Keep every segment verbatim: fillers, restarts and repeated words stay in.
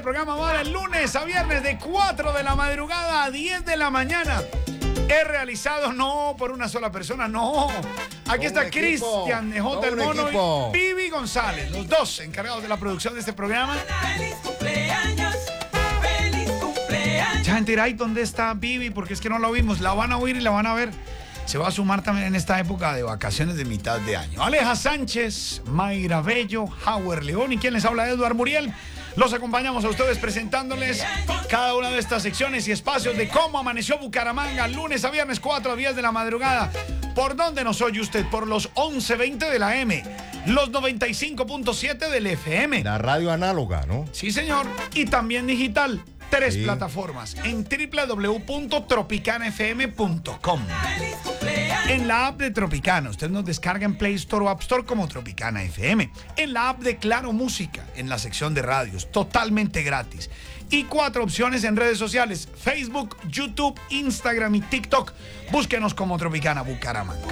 programa va de lunes a viernes de cuatro de la madrugada a diez de la mañana. Es realizado no por una sola persona, no. Aquí está Cristian de J. El Mono equipo. Y Vivi González, los dos encargados de la producción de este programa. Feliz cumpleaños, feliz cumpleaños. Ya enteráis dónde está Vivi, porque es que no la oímos. La van a oír y la van a ver. Se va a sumar también en esta época de vacaciones de mitad de año. Aleja Sánchez, Mayra Bello, Howard León y quien les habla, Eduard Muriel. Los acompañamos a ustedes presentándoles cada una de estas secciones y espacios de cómo amaneció Bucaramanga, lunes a viernes, cuatro a diez de la madrugada. ¿Por dónde nos oye usted? Por los once veinte de la M, los noventa y cinco punto siete del F M. La radio análoga, ¿no? Sí, señor. Y también digital. Tres sí. plataformas en doble u doble u doble u punto tropicana f m punto com. En la app de Tropicana, usted nos descarga en Play Store o App Store como Tropicana F M. En la app de Claro Música, en la sección de radios, totalmente gratis. Y cuatro opciones en redes sociales: Facebook, YouTube, Instagram y TikTok. Búsquenos como Tropicana Bucaramanga.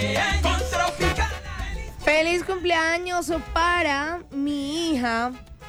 Feliz cumpleaños para mi hija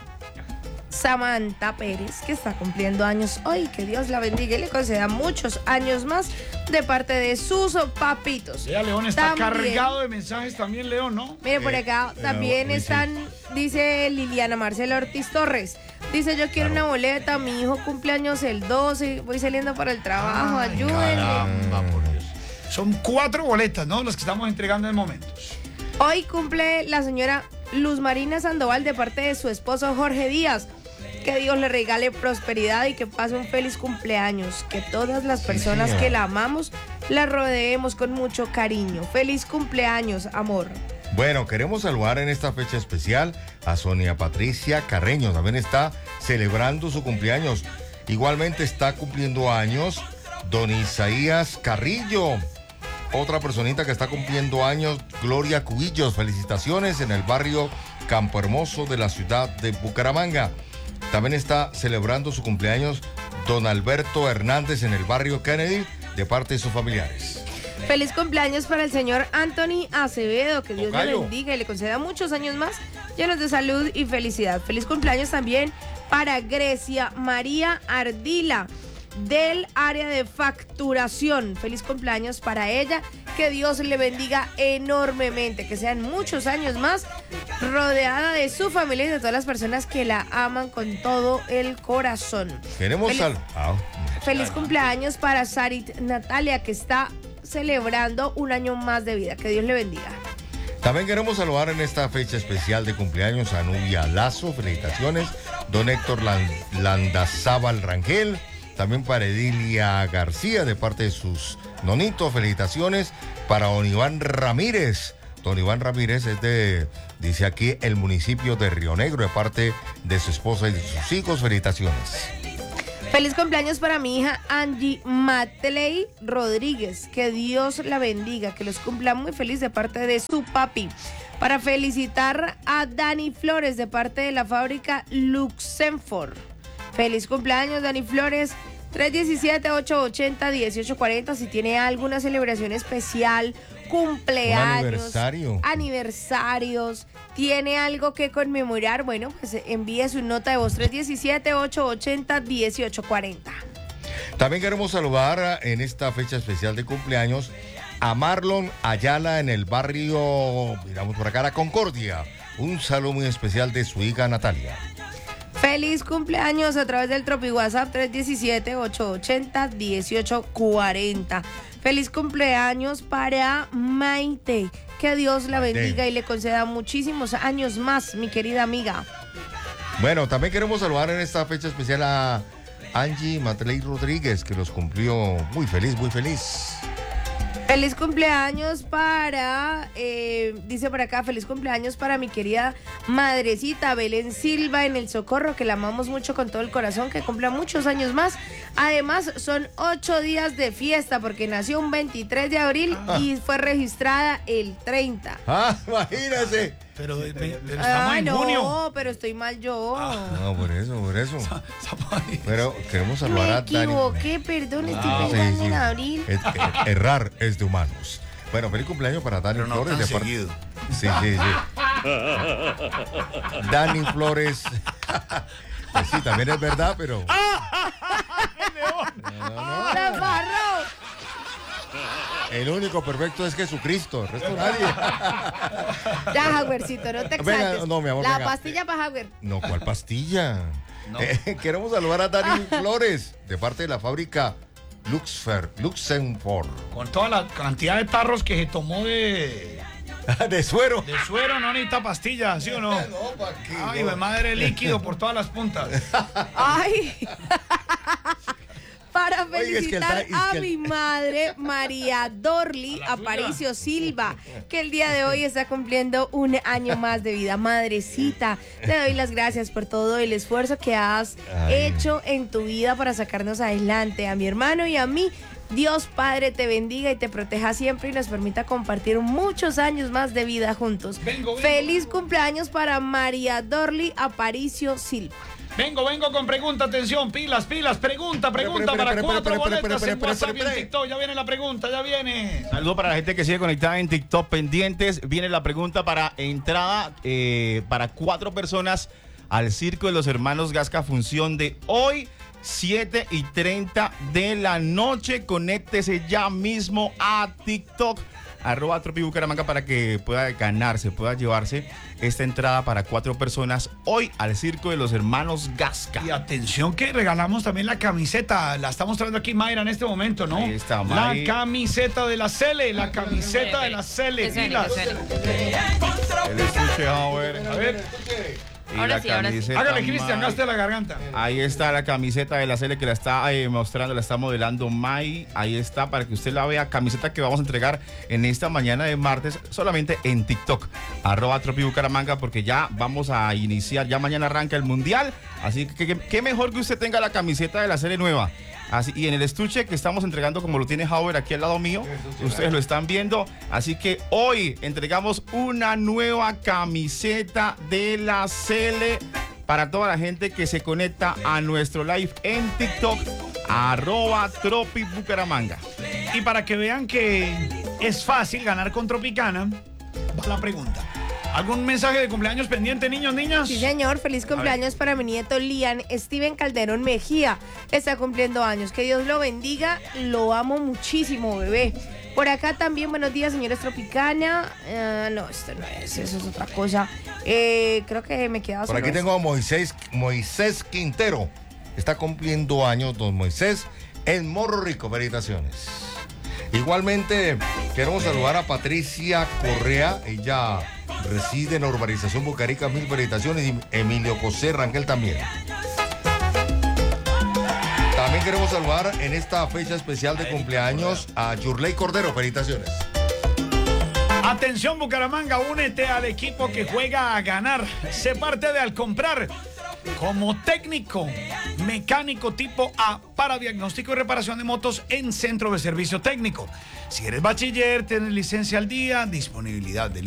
Samantha Pérez, que está cumpliendo años hoy. Que Dios la bendiga y le conceda muchos años más de parte de sus papitos. Ya, León está también, cargado de mensajes también, León, ¿no? Mire, por acá Eh, también eh, están, dice Liliana Marcela Ortiz Torres. Dice, yo quiero Claro. una boleta, mi hijo cumpleaños el doce, voy saliendo para el trabajo, Ay, ayúdenme. caramba, por Dios. Son cuatro boletas, ¿no? Las que estamos entregando en momentos. Hoy cumple la señora Luz Marina Sandoval de parte de su esposo Jorge Díaz. Que Dios le regale prosperidad y que pase un feliz cumpleaños. Que todas las personas señor. que la amamos la rodeemos con mucho cariño. Feliz cumpleaños, amor. Bueno, queremos saludar en esta fecha especial a Sonia Patricia Carreño. También está celebrando su cumpleaños. Igualmente está cumpliendo años don Isaías Carrillo. Otra personita que está cumpliendo años, Gloria Cubillos. Felicitaciones en el barrio Campo Hermoso de la ciudad de Bucaramanga. También está celebrando su cumpleaños don Alberto Hernández en el barrio Kennedy de parte de sus familiares. Feliz cumpleaños para el señor Anthony Acevedo. Que Dios le Tocayo. bendiga y le conceda muchos años más llenos de salud y felicidad. Feliz cumpleaños también para Grecia María Ardila del área de facturación. Feliz cumpleaños para ella. Que Dios le bendiga enormemente. Que sean muchos años más rodeada de su familia y de todas las personas que la aman con todo el corazón. Queremos Feliz- sal... Ah, Feliz cumpleaños para Sarit Natalia, que está celebrando un año más de vida. Que Dios le bendiga. También queremos saludar en esta fecha especial de cumpleaños a Nubia Lazo. Felicitaciones. Don Héctor Lan- Landazábal Rangel. También para Edilia García de parte de sus nonitos. Felicitaciones para don Iván Ramírez. Don Iván Ramírez es de, dice aquí, el municipio de Río Negro, de parte de su esposa y de sus hijos. Felicitaciones. Feliz cumpleaños para mi hija Angie Matley Rodríguez. Que Dios la bendiga, que los cumpla muy feliz de parte de su papi. Para felicitar a Dani Flores de parte de la fábrica Luxemfor. Feliz cumpleaños, Dani Flores. tres uno siete, ocho ocho cero, uno ocho cuatro cero. Si tiene alguna celebración especial, cumpleaños, Un aniversario. aniversarios, tiene algo que conmemorar, bueno, pues envíe su nota de voz tres uno siete, ocho ocho cero, uno ocho cuatro cero. También queremos saludar en esta fecha especial de cumpleaños a Marlon Ayala en el barrio, miramos por acá, La Concordia. Un saludo muy especial de su hija Natalia. Feliz cumpleaños a través del Tropi WhatsApp tres uno siete, ocho ocho cero, uno ocho cuatro cero. Feliz cumpleaños para Maite. Que Dios la Maite. bendiga y le conceda muchísimos años más, mi querida amiga. Bueno, también queremos saludar en esta fecha especial a Angie Matley Rodríguez, que los cumplió muy feliz, muy feliz. Feliz cumpleaños para, eh, dice por acá, feliz cumpleaños para mi querida madrecita Belén Silva en el Socorro, que la amamos mucho con todo el corazón, que cumpla muchos años más. Además, son ocho días de fiesta porque nació un veintitrés de abril Ah. y fue registrada el treinta. Ah, imagínese. Pero, pero estamos Ay, en no, junio. pero estoy mal yo. No, por eso, por eso. Estamos ahí. Pero queremos saludar Me a Dani. equivoqué, perdón, estoy Ah, sí, pensando sí. en abril. Es- er- errar es de humanos. Bueno, feliz cumpleaños para Dani Pero no Flores. tan de parte- seguido. Sí, sí, sí. Dani Flores. Pues sí, también es verdad, pero... León. No, no, ¡Se embarró! el único perfecto es Jesucristo, el resto nadie. Ya, Hauercito, no te Venga, exaltes. no, mi amor, La venga. pastilla para Hauer. No, ¿cuál pastilla? No. Eh, queremos saludar a Dani Flores, de parte de la fábrica Luxfer, Luxembourg. Con toda la cantidad de tarros que se tomó de, De suero. de suero, no necesita pastilla, ¿sí o no? ¿pa' qué? Ay, No. mi madre, líquido por todas las puntas. ¡Ay! Para Oiga, es que el felicitar ta- es a que el- mi madre, María Dorli A la suya. Aparicio Silva, que el día de hoy está cumpliendo un año más de vida. Madrecita, te doy las gracias por todo el esfuerzo que has Ay. hecho en tu vida para sacarnos adelante. A mi hermano y a mí, Dios Padre te bendiga y te proteja siempre y nos permita compartir muchos años más de vida juntos. Vengo, vengo, Feliz vengo. cumpleaños para María Dorli Aparicio Silva. Vengo, vengo con pregunta, atención, pilas, pilas, pregunta, pregunta Espere, para espere, cuatro espere, espere, boletas espere, en espere, WhatsApp y en espere. TikTok. Ya viene la pregunta, ya viene. Saludos para la gente que sigue conectada en TikTok pendientes. Viene la pregunta para entrada eh, para cuatro personas al Circo de los Hermanos Gasca, función de hoy, siete y treinta de la noche. Conéctese ya mismo a TikTok, arroba Tropi Bucaramanga, para que pueda ganarse, pueda llevarse esta entrada para cuatro personas hoy al Circo de los Hermanos Gasca. Y atención que regalamos también la camiseta. La estamos trayendo aquí Mayra en este momento, ¿no? Ahí está, La May. camiseta de la Cele, la camiseta de la Cele. Pilas. El estuche, a ver. A ver, Y Ahora la sí, ahora sí. camiseta, hágale, Cristian, May. gaste la garganta. Ahí está la camiseta de la Cele que la está eh, mostrando, la está modelando May. Ahí está para que usted la vea. Camiseta que vamos a entregar en esta mañana de martes solamente en TikTok, arroba Tropi Bucaramanga, porque ya vamos a iniciar, ya mañana arranca el Mundial. Así que que- qué mejor que usted tenga la camiseta de la Cele nueva. Así, y en el estuche que estamos entregando, como lo tiene Howard aquí al lado mío, ustedes lo están viendo. Así que hoy entregamos una nueva camiseta de la Cele para toda la gente que se conecta a nuestro live en TikTok, arroba Tropi Bucaramanga. Y para que vean que es fácil ganar con Tropicana, va la pregunta. ¿Algún mensaje de cumpleaños pendiente, niños, niñas? Sí, señor. Feliz cumpleaños para mi nieto Lian Steven Calderón Mejía. Está cumpliendo años. Que Dios lo bendiga. Lo amo muchísimo, bebé. Por acá también, buenos días, señores Tropicana. Eh, no, esto no es, eso es otra cosa. Eh, creo que me quedaba Por solo aquí eso. tengo a Moisés, Moisés Quintero. Está cumpliendo años, don Moisés, en Morro Rico. Felicitaciones. Igualmente, queremos saludar a Patricia Correa. Ella reside en la urbanización Bucarica. Mil felicitaciones. Y Emilio José Rangel también. También queremos saludar en esta fecha especial de cumpleaños a Yurley Cordero. Felicitaciones. Atención Bucaramanga, únete al equipo que juega a ganar. Sé parte de Al Comprar como técnico mecánico tipo A para diagnóstico y reparación de motos en Centro de Servicio Técnico. Si eres bachiller, tienes licencia al día, disponibilidad de